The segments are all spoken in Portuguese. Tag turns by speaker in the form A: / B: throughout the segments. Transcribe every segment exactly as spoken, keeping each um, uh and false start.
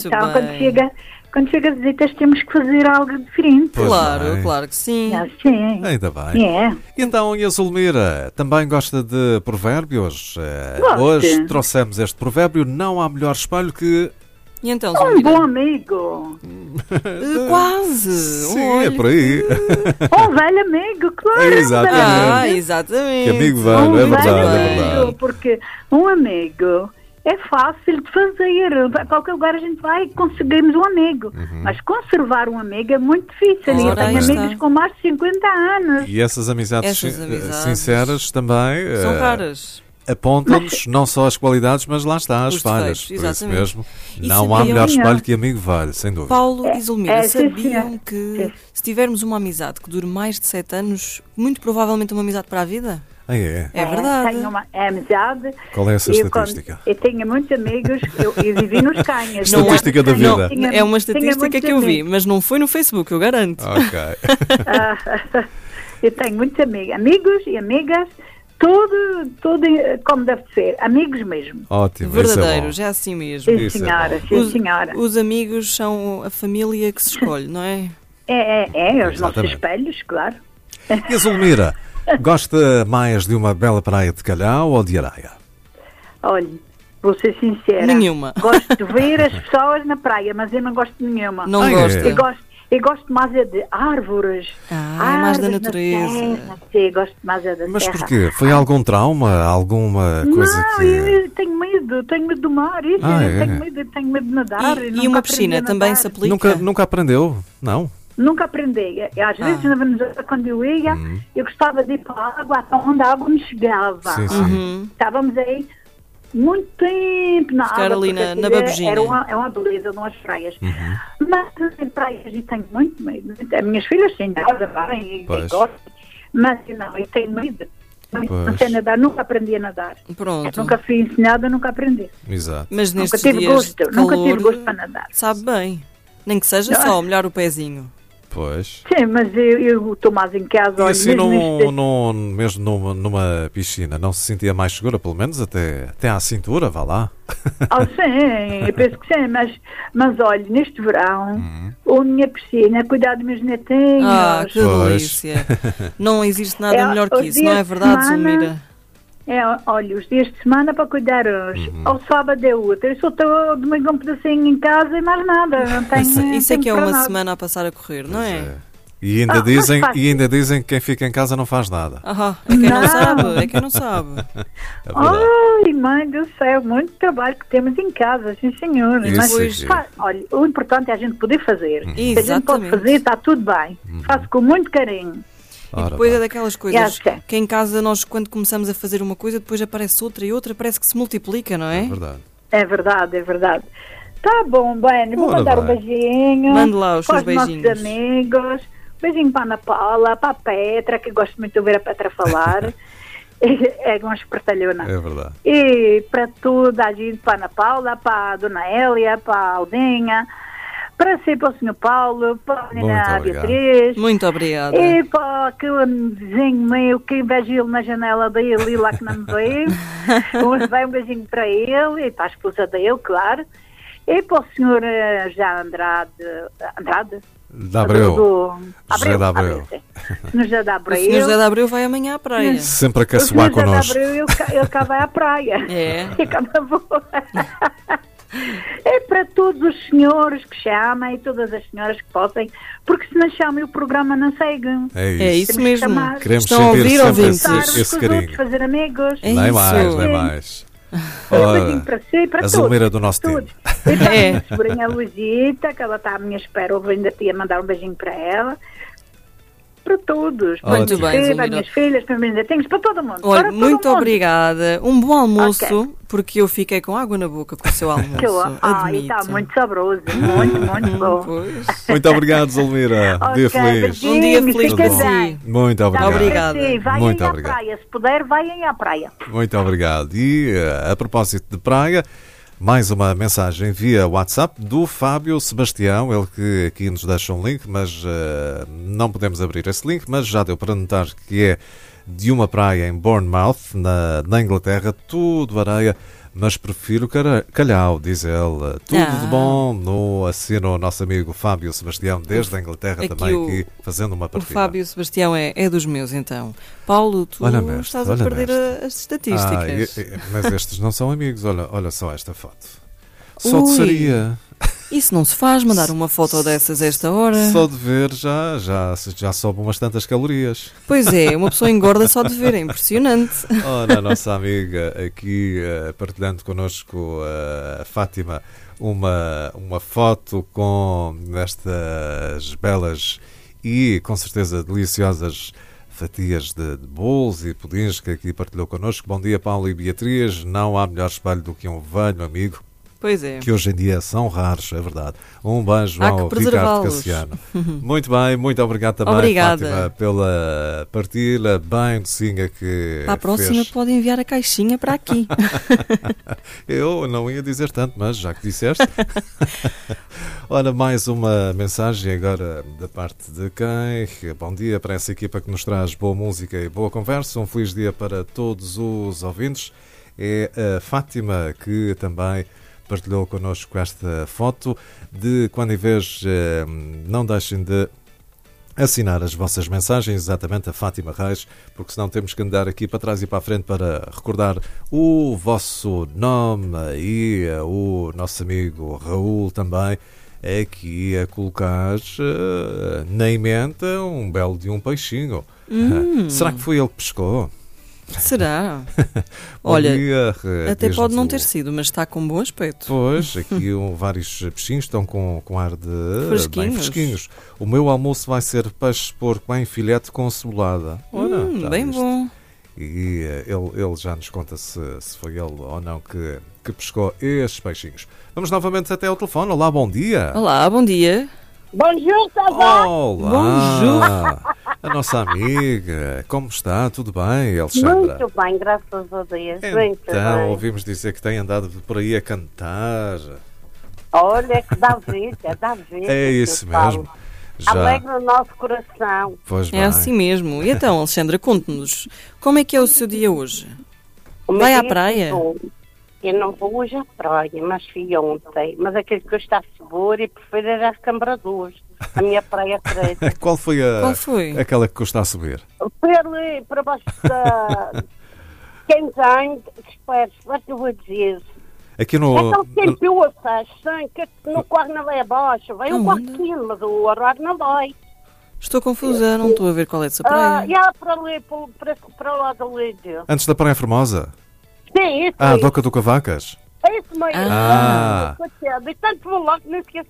A: Então, quando chega, quando chega a visitas, temos que fazer algo diferente.
B: Pois
C: Claro,
B: bem.
C: claro que sim.
A: Ah, sim.
B: Ainda bem.
A: É.
B: Então, e a Zulmira também gosta de provérbios? Eh,
A: Gosto.
B: Hoje trouxemos este provérbio: não há melhor espelho que...
C: E então,
A: Um
C: Zulmira?
A: bom amigo.
C: Eh, Quase.
B: Sim,
C: Olha,
B: é por aí.
A: Um velho amigo, claro.
B: Exatamente.
C: Ah, exatamente.
B: Que amigo
A: Um
B: velho, é
A: velho
B: verdade, é
A: amigo,
B: verdade.
A: porque um amigo é fácil de fazer. A qualquer lugar a gente vai e conseguimos um amigo. Mas conservar um amigo é muito difícil. E eu
C: Ora,
A: tenho
C: aí
A: amigos
C: está.
A: com mais de cinquenta anos.
B: E essas amizades,
C: Essas
B: sin-
C: amizades
B: sinceras também
C: São
B: eh,
C: raras.
B: apontam-nos não só as qualidades, mas lá está, as
C: Os
B: falhas.
C: defeitos,
B: Por isso
C: exatamente.
B: mesmo,
C: E
B: não há
C: sabiam-
B: melhor espelho que amigo velho, sem dúvida.
C: Paulo e Zulmira,
A: é, sim,
C: sabiam
A: senhor.
C: que
A: Sim.
C: se tivermos uma amizade que dure mais de sete anos, muito provavelmente uma amizade para a vida?
B: Ah, é?
C: É verdade.
A: Tenho uma é amizade.
B: Qual é essa
A: Eu,
B: estatística?
A: quando- eu tenho muitos amigos, eu, eu vivi nos canhas.
C: Não é-
B: Estatística da
A: Não,
B: vida.
A: tinha-
C: É uma
A: tinha
C: estatística
A: muitos
C: que eu vi,
A: amigos.
C: mas não foi no Facebook, eu garanto.
B: Ok.
A: Ah, eu tenho muitos amigos, amigos e amigas, tudo, tudo eh, como deve ser, amigos mesmo.
B: Ótimo. isso é bom.
C: Verdadeiros, é assim mesmo.
A: Sim,
B: Isso é
A: senhora,
B: bom.
A: sim,
C: Os,
A: senhora.
C: os amigos são a família que se escolhe, não é?
A: É, é, é, os nossos
B: Exatamente.
A: espelhos, claro.
B: E a Zulmira, gosta mais de uma bela praia de Calhau ou de Araia?
A: Olha, vou ser sincera.
C: Nenhuma.
A: Gosto de ver as pessoas na praia, mas eu não gosto de nenhuma.
C: Não
B: Ah, é?
C: gosta.
A: Eu gosto, eu gosto mais é de árvores.
C: Ah, é mais da
A: Árvores na
C: natureza.
A: terra. Sim, gosto mais é da
B: Mas
A: terra.
B: porquê? Foi algum trauma? Alguma coisa
A: Não,
B: que...
A: eu, eu tenho medo, tenho medo do mar, isso,
B: Ah,
A: eu
B: é?
A: tenho medo, tenho medo de nadar.
C: E,
A: eu
C: e
A: nunca
C: uma
A: aprendi
C: piscina
A: a
C: também
A: nadar.
C: se aplica?
B: Nunca, nunca aprendeu? Não?
A: Nunca aprendi. Às vezes,
C: Ah.
A: na Venezuela, quando eu ia, eu gostava de ir para a água até onde a água me chegava.
B: Sim, sim.
C: Uhum.
A: Estávamos aí muito tempo na
C: Ficar
A: água.
C: ali
A: porque
C: na-
A: aquilo
C: na
A: é-
C: babujinha.
A: Era uma, é uma beleza, não as praias. Mas em praias eu tenho muito medo. As minhas filhas sim, nada bem, e, e
B: Pois.
A: gostam. Mas eu não, eu tenho medo. Não
B: Pois.
A: sei nadar, nunca aprendi a nadar.
C: Pronto.
A: Nunca fui ensinada, nunca aprendi.
B: Exato.
C: Mas
A: Nunca
C: nestes
A: tive
C: dias
A: gosto,
C: de
A: nunca
C: calor,
A: tive gosto para nadar.
C: sabe bem. Nem que seja
A: Não.
C: só molhar o pezinho.
B: Pois.
A: Sim, mas eu eu estou mais em casa.
B: E
A: olha,
B: assim,
A: mesmo
B: num,
A: neste-
B: num- mesmo numa, numa piscina, não se sentia mais segura, pelo menos até, até à cintura, vá lá.
A: Ah, sim, eu penso que sim, mas, mas olha, neste verão,
B: Uhum.
A: a minha piscina, cuidar dos meus netinhos.
C: Ah, que
B: Pois.
C: delícia. Não existe nada
A: É,
C: melhor que
A: os
C: isso, não é
A: dias de
C: verdade,
A: semana-
C: Zulmira?
A: É, olha, os dias de semana para cuidar uns,
B: Uhum.
A: ao sábado é outro. Eu só estou domingo um pedacinho em casa e mais nada. Não tenho,
C: Isso, isso é
A: tempo
C: que é
A: para
C: uma
A: nada.
C: semana a passar a correr, não é?
B: É. E ainda,
A: Ah, mas
B: dizem,
A: faz-
B: e ainda dizem que quem fica em casa não faz nada.
C: Ah, é quem não
A: Não.
C: sabe, é quem não sabe.
B: É verdade.
A: Ai, mãe do céu, muito trabalho que temos em casa, sim senhor.
B: Isso
A: Mas,
B: é que é.
A: fa- olha, o importante é a gente poder fazer. Se a gente pode
C: Exatamente.
A: fazer, está tudo bem. Faço com muito carinho.
C: E
B: Ora
C: depois é
B: bem.
C: daquelas coisas
A: Já sei.
C: que em casa nós, quando começamos a fazer uma coisa, depois aparece outra e outra, parece que se multiplica, não
B: É
C: é?
B: verdade.
A: É verdade, é verdade. Tá bom, bem, vou
B: Ora
A: mandar um
B: bem.
A: beijinho.
C: Mande lá os
A: para
C: seus
A: nossos
C: beijinhos.
A: amigos. Beijinho para a Ana Paula, para a Petra, que gosto muito de ouvir a Petra falar. É uma espertalhona.
B: É verdade.
A: E para toda a gente, para a Ana Paula, para a Dona Hélia, para a Aldinha, para si, para o senhor Paulo, para a
B: Muito
A: menina
B: obrigado.
A: Beatriz.
C: Muito obrigada.
A: E para aquele vizinho meu que vejo ele na janela dele lá que não me vê. Um- Vai um beijinho para ele e para a esposa dele, claro. E para o senhor eh, já Andrade. Andrade?
B: Da Abreu.
A: Do-
B: José de Abreu.
A: sim. Senhor José de
C: O
A: Abreu.
C: senhor José de Abreu vai amanhã à praia.
B: Sempre a
A: O senhor
B: caçoar
A: José de
B: connosco.
A: Abreu, ele, cá- ele cá vai à praia.
C: É.
A: E cá não vou. É para todos os senhores que chamam e todas as senhoras que possam, porque se não chamam o programa não segue.
B: É isso.
C: É isso
A: Temos que
C: mesmo.
A: chamar.
B: Queremos
C: Estão a
B: sentir
C: ouvir,
B: sempre
C: ouvintes?
B: esse,
A: Estar uns
B: esse
A: com os outros,
B: carinho.
A: fazer amigos.
C: É
B: Nem
C: isso.
B: mais, nem
A: Sim.
B: mais.
A: Um
B: Ora,
A: beijinho para si e para
B: a
A: todos.
B: Zulmira do nosso
A: todos.
B: tempo.
A: E para a
C: É.
A: minha sobrinha Luizita, que ela está à minha espera, eu ainda ia mandar um beijinho para ela. Para todos. Para
C: Muito
A: a minha
C: bem,
A: filha, para
C: Zulmira.
A: as minhas filhas, para os meus netinhos, para todo mundo.
C: Olha,
A: para todo
C: muito
A: mundo.
C: obrigada. Um bom almoço,
A: Ok.
C: porque eu fiquei com água na boca com o seu almoço.
A: Que eu- Ah, e está
C: admito.
A: muito saboroso. Muito, muito bom.
C: Pois.
B: Muito obrigado, Zulmira. Dia
A: Ok,
B: feliz.
A: beijinhos,
C: Um dia feliz
A: fica
C: para
A: bem.
C: si.
B: Muito obrigado.
C: Obrigada.
A: Sim, vai
B: Muito
A: aí à
B: obrigado.
A: praia. Se puder, vai aí à praia.
B: Muito obrigado. E eh, a propósito de praia, mais uma mensagem via WhatsApp do Fábio Sebastião, ele que aqui nos deixa um link, mas eh, não podemos abrir esse link, mas já deu para notar que é de uma praia em Bournemouth, na, na Inglaterra, tudo areia, mas prefiro cara- Calhau, diz ele. Tudo
C: Ah.
B: de bom, no assina o nosso amigo Fábio Sebastião, desde a Inglaterra
C: Aqui
B: também,
C: o-
B: aqui, fazendo uma
C: O
B: partida.
C: Fábio Sebastião é, é dos meus, então. Paulo, tu
B: Olha, mestre,
C: estás a
B: olha,
C: perder
B: mestre.
C: a- as estatísticas.
B: Ah, e- e- mas estes não são amigos, olha, olha só esta foto. Só de
C: Ui.
B: seria.
C: Isso não se faz, mandar uma foto dessas a esta hora.
B: Só de ver já, já, já sobe umas tantas calorias.
C: Pois é, uma pessoa engorda só de ver, é impressionante.
B: Ora, a nossa amiga aqui eh, partilhando connosco, eh, a Fátima, uma, uma foto com estas belas e com certeza deliciosas fatias de, de bolos e pudins que aqui partilhou connosco. Bom dia, Paulo e Beatriz. Não há melhor espelho do que um velho amigo,
C: Pois é.
B: que hoje em dia são raros, é verdade. Um beijo
C: Há
B: ao
C: que
B: Ricardo
C: preservá-los.
B: Cassiano. Muito bem, muito obrigado também,
C: Obrigada.
B: Fátima, pela partilha bem docinha que
C: Para a próxima
B: fez.
C: pode enviar a caixinha para aqui.
B: Eu não ia dizer tanto, mas já que disseste. Ora, mais uma mensagem agora da parte de quem? Bom dia para essa equipa que nos traz boa música e boa conversa. Um feliz dia para todos os ouvintes. É a Fátima que também partilhou connosco esta foto de quando em vez eh, não deixem de assinar as vossas mensagens, exatamente a Fátima Reis, porque senão temos que andar aqui para trás e para a frente para recordar o vosso nome e eh, o nosso amigo Raul também é aqui a colocar eh, na emenda um belo de um peixinho.
C: Hum.
B: Será que foi ele que pescou?
C: Será?
B: Bom
C: Olha,
B: dia, eh,
C: até
B: diz-nos
C: pode não
B: o-
C: ter sido, mas está com bom aspecto.
B: Pois, aqui um, vários peixinhos estão com, com ar de bem
C: Fresquinhos.
B: fresquinhos. O meu almoço vai ser peixe de porco em filete com cebolada. Ora,
C: Hum,
B: já
C: bem
B: viste?
C: bom.
B: E eh, ele, ele já nos conta se, se foi ele ou não que, que pescou estes peixinhos. Vamos novamente até ao telefone. Olá, bom dia.
C: Olá, bom dia.
A: Bonjour, ça va?
B: Olá.
C: Bonjour.
B: A nossa amiga. Como está? Tudo bem, Alexandra?
A: Muito bem, graças a Deus. Muito
B: Então,
A: bem.
B: ouvimos dizer que tem andado por aí a cantar.
A: Olha que dá vida, dá vida.
B: É isso
A: que eu
B: mesmo.
A: falo.
B: Já.
A: Alegra o nosso coração.
B: Pois
C: É
B: bem.
C: assim mesmo. E então, Alexandra, conte-nos, como é que é o seu dia hoje?
A: O meu
C: Vai à
A: dia
C: praia?
A: ficou- Eu não vou hoje à praia, mas fui ontem. Mas aquele que eu está seguro e prefiro ir às Cambradores. A minha praia crente.
B: Qual foi a
C: Qual foi?
B: aquela que custa a subir?
A: Fui ali para baixo da... Quem tem, espera, o que eu vou dizer?
B: Aqui no
A: Então quem viu a sessão, que no quarto não vai abaixo, vai um
C: Aonde?
A: quarto quilo, mas o horário não vai.
C: Estou confusa, não estou a ver qual é essa
A: Ah,
C: praia.
A: e há para ali, para, para, para lá da Lídia.
B: antes da Praia Formosa.
A: Sim, isso
B: Ah,
A: mesmo.
B: Doca do Cavacas.
A: É isso mesmo.
B: Ah.
A: Ah. E tanto vou lá que nem esqueci.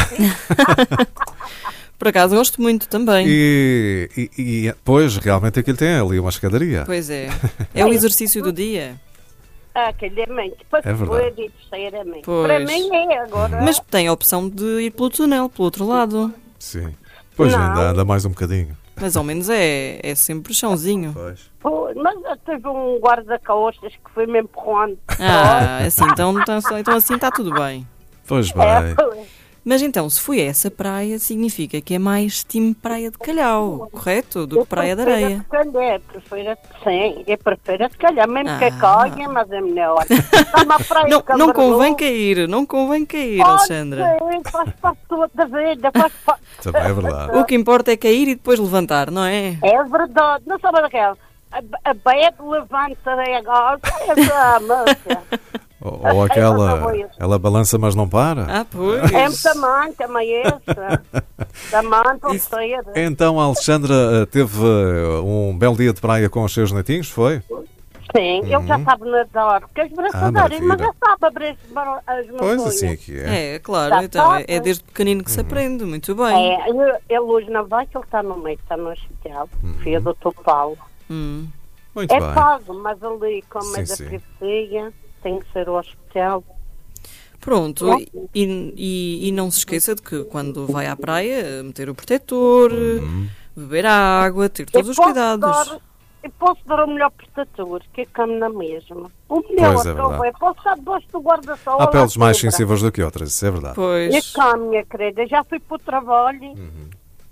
C: Por acaso gosto muito também.
B: E, e, e pois, realmente aquilo tem ali uma escadaria.
C: Pois é. É o exercício do dia.
A: Ah, calhamente. Para
B: É verdade.
A: e terceiramente.
C: Pois.
A: Para mim é agora.
C: Mas tem a opção de ir pelo túnel, pelo outro lado.
B: Sim. Pois
A: Não.
B: ainda anda mais um bocadinho.
C: Mas ao menos é, é sempre chãozinho.
B: Pois.
A: Pô, mas eu teve um guarda-costas que foi mesmo empurrando.
C: Ah, assim, então, então, então assim está tudo bem.
B: Pois
A: É,
B: bem.
A: foi.
C: Mas então, se foi essa praia, significa que é mais time Praia de Calhau, correto? Do que Praia de Areia.
A: Prefiro a de calhar, prefiro a de sim, eu prefiro a de calhar, mesmo que
C: Ah.
A: caia, mas é melhor. Há uma praia
C: Não,
A: de
C: não
A: Cambrador.
C: convém cair, não convém cair,
A: Pode
C: Alexandra.
A: ser, faz parte toda da vida, faz parte.
B: Também é verdade.
C: O que importa é cair e depois levantar, não é?
A: É verdade, não sabe daquela. A, a bebe levanta agora, essa moça.
B: Ou, ou aquela. Ela balança, mas não para.
C: Ah, pois.
A: É também, também essa. Também, por
C: Isso.
A: ser.
B: Então a Alexandra eh, teve eh, um belo dia de praia com os seus netinhos, foi?
A: Sim, ele já sabe nadar, porque as braçadeiras,
B: maravilha.
A: mas já sabe abrir as bar- as
B: Pois
A: maçãs.
B: assim é que é.
C: É, claro,
A: Tá
C: então é,
A: top.
C: é desde pequenino que se aprende, muito bem.
A: É, ele, ele hoje não vai, que ele está no meio, está no hospital. Filho do doutor Paulo.
C: Hum.
B: Muito
A: É
B: bem.
A: pago, mas ali, como é
B: Sim,
A: da
B: sim.
A: periferia, tem que ser o hospital.
C: Pronto, e, e, e não se esqueça de que quando vai à praia, meter o protetor,
B: Uhum.
C: beber água, ter todos
A: Eu
C: os
A: posso
C: cuidados.
A: dar- eu posso dar o melhor protetor, que é como na mesma. O melhor,
B: Pois é
A: que eu
B: verdade.
A: vou, eu posso estar debaixo do guarda-sol.
B: Há peles
A: à
B: mais
A: sombra.
B: sensíveis do que outras, isso é verdade.
A: E
C: Pois,
A: cá, minha querida, já fui para o trabalho.
B: Uhum.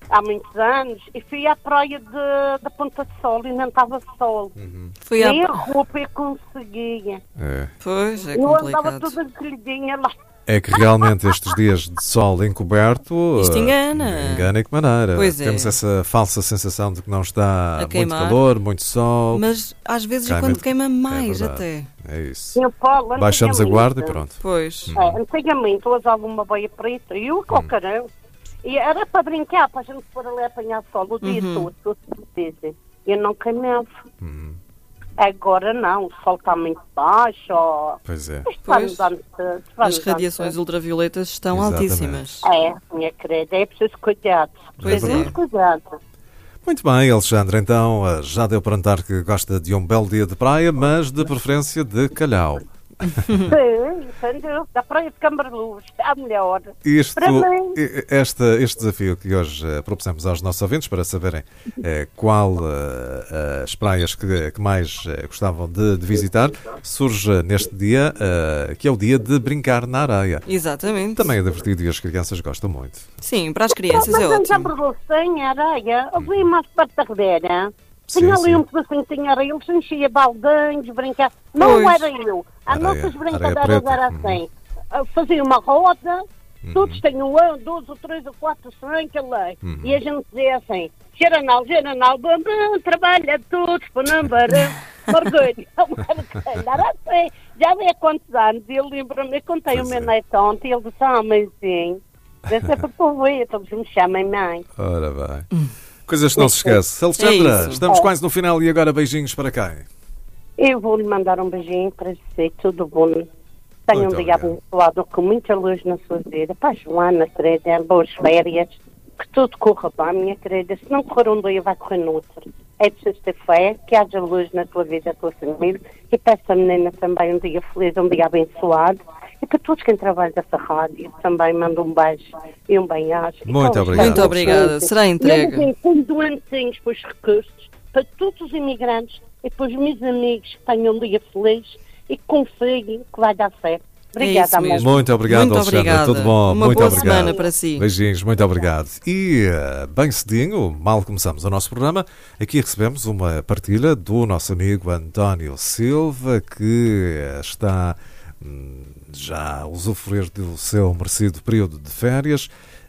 D: há muitos anos, e fui à praia de, da Ponta de Sol e não estava sol.
B: Uhum.
C: Fui à...
D: Nem a roupa eu conseguia.
B: É.
C: Pois, é
D: Eu andava
C: complicado.
D: toda encolhidinha lá.
B: É que realmente estes dias de sol encoberto
C: Isto
B: eh,
C: engana.
B: engana em que maneira.
C: Pois é.
B: Temos essa falsa sensação de que não está
C: A
B: muito
C: queimar.
B: calor, muito sol.
C: Mas às vezes é
B: Queima-
C: quando queima mais
B: é verdade.
C: até.
B: É isso.
D: Eu falo,
B: Baixamos a
D: antigamente-
B: guarda e pronto.
C: Pois.
D: É, antigamente eu usava uma boia preta e eu com o carão. E era para brincar, para a gente pôr ali a apanhar sol o dia
C: Uhum.
D: todo, todos dizem. Eu não queimava.
B: Uhum.
D: Agora não, o sol está muito baixo. Ó.
B: Pois é.
D: Isto vai
C: Pois.
D: mudando tudo, vai
C: As
D: mudando
C: radiações
D: tudo.
C: ultravioletas estão
B: Exatamente.
C: altíssimas.
D: É, minha querida, é preciso cuidado.
C: Pois
D: Preciso
C: é.
D: de cuidado.
B: Muito bem, Alexandre. Então, eh, já deu para notar que gosta de um belo dia de praia, mas de preferência de calhau.
D: Sim, sem dúvida. A praia de Cambarluz está melhor.
B: Isto,
D: Para mim.
B: e- esta, este desafio que hoje eh, propusemos aos nossos ouvintes para saberem eh, qual eh, as praias que, que mais eh, gostavam de, de visitar, surge neste dia, eh, que é o dia de brincar na areia.
C: Exatamente.
B: Também é divertido e as crianças gostam muito.
C: Sim, para as crianças é
D: Mas em
C: ótimo.
D: Cambarluz tem areia, ali mais perto da Ribeira.
B: Sim,
D: Tinha ali
B: sim.
D: um pedacinho de areia, eles enchiam baldões, brincar. Não
C: Pois.
D: era eu. As
B: Areia-
D: nossas
B: areia
D: brincadeiras
B: preta.
D: eram assim. Ah, Fazia uma roda, todos tinham um, dois ou três ou quatro, cinco ali. E a gente dizia assim, geranal, geranal, bam, bam, trabalha todos para não barão. Orgulho. Era assim. Já vê há quantos anos, e eu lembro-me, eu contei
B: Pois
D: o meu
B: é.
D: neto ontem, ele disse, ah, mãezinho, deve ser porque eu vejo, todos me chamam mãe.
B: Ora bem. Coisas que não se esquece. Alexandra,
C: isso.
B: estamos quase no final e agora beijinhos para quem?
D: Eu vou-lhe mandar um beijinho para si, tudo bom. Tenha um
B: Muito
D: dia
B: obrigado.
D: abençoado, com muita luz na sua vida. Para a Joana, querida, boas férias, que tudo corra bem, minha querida. Se não correr um dia, vai correr no outro. É preciso ter fé, que haja luz na tua vida, a tua família. E para esta menina também um dia feliz, um dia abençoado. E para todos quem trabalha nessa rádio, também mando um beijo e um bem-aja. E
B: Muito
D: com
B: obrigado.
C: Muito obrigada. Será entregue.
D: E um doentinhos para os recursos, para todos os imigrantes e para os meus amigos que tenham um dia feliz e que confiem que vai dar certo. Obrigada,
C: isso
D: amor.
C: mesmo.
B: Muito obrigado,
C: Muito
B: Alexandra.
C: obrigada.
B: Tudo bom?
C: Uma
B: muito
C: boa
B: obrigado.
C: semana para si.
B: Beijinhos, muito obrigado. E eh, bem cedinho, mal começamos o nosso programa, aqui recebemos uma partilha do nosso amigo António Silva, que eh, está hum, já a usufruir do seu merecido período de férias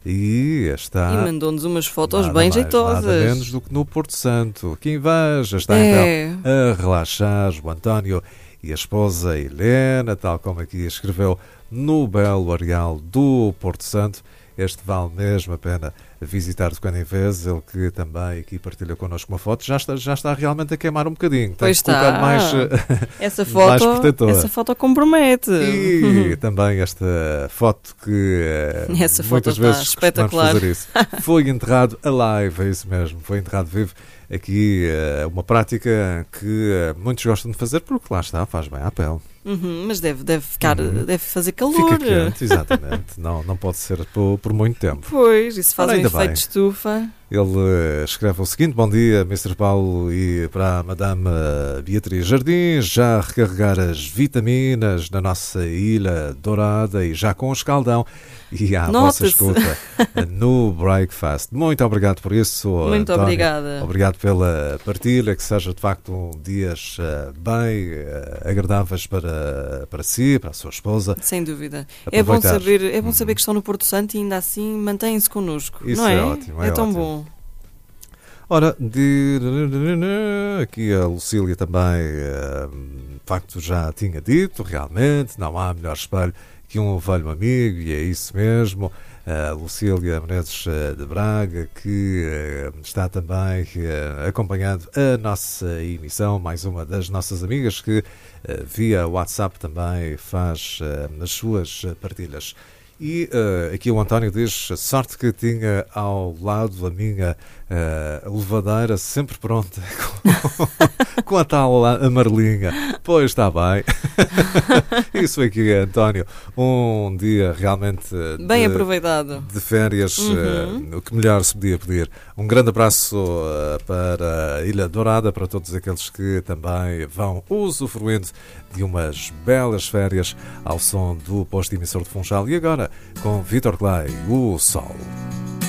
B: e está...
C: E mandou-nos umas fotos
B: nada
C: bem
B: mais,
C: jeitosas.
B: Nada menos do que no Porto Santo. Que inveja! Está
C: É.
B: então a relaxar o António e a esposa Helena, tal como aqui escreveu no belo areal do Porto Santo. Este vale mesmo a pena visitar de quando em vez. Ele que também aqui partilha connosco uma foto. Já está, já está realmente a queimar um bocadinho. Tem
C: Pois
B: que colocar
C: está.
B: mais,
C: Essa
B: mais
C: foto,
B: protetor.
C: essa foto compromete.
B: E também esta foto que eh,
C: Essa foto
B: muitas
C: está
B: vezes costumamos
C: espetacular.
B: fazer isso. Foi enterrado alive, é isso mesmo, foi enterrado vivo. Aqui eh, uma prática que eh, muitos gostam de fazer porque lá está, faz bem à pele.
C: Uhum, mas deve, deve ficar, deve fazer calor.
B: Fica quente, exatamente. não, não pode ser por, por muito tempo.
C: Pois, isso faz
B: Ora,
C: um
B: ainda
C: efeito
B: bem.
C: de estufa.
B: Ele eh, escreve o seguinte: bom dia, mister Paulo, e para a Madame Beatriz Jardins, já a recarregar as vitaminas na nossa Ilha Dourada e já com o escaldão e à vossa
C: Nota-se.
B: escuta no Breakfast. Muito obrigado por isso,
C: Muito
B: António.
C: obrigada.
B: Obrigado pela partilha, que seja de facto um dias eh, bem eh, agradáveis para, para si, para a sua esposa.
C: Sem dúvida. É bom,
B: Aproveitar.
C: saber, é bom saber que estão no Porto Santo e ainda assim mantêm-se connosco.
B: Isso
C: não é?
B: é ótimo, é
C: tão
B: ótimo.
C: bom.
B: Ora, de... aqui a Lucília também, eh, de facto, já tinha dito, realmente, não há melhor espelho que um velho amigo, e é isso mesmo. A Lucília Menezes eh, de Braga, que eh, está também eh, acompanhando a nossa emissão, mais uma das nossas amigas que eh, via WhatsApp também faz eh, as suas partilhas. E uh, aqui o António diz: sorte que tinha ao lado a minha uh, levadeira sempre pronta com, com a tal amarelinha. Pois está bem. Isso aqui, António, um dia realmente de,
C: Bem aproveitado.
B: de férias,
C: Uhum.
B: uh, o que melhor se podia pedir. Um grande abraço uh, para a Ilha Dourada, para todos aqueles que também vão usufruindo de umas belas férias ao som do posto emissor de Funchal. E agora, com Vítor Clay, o Sol.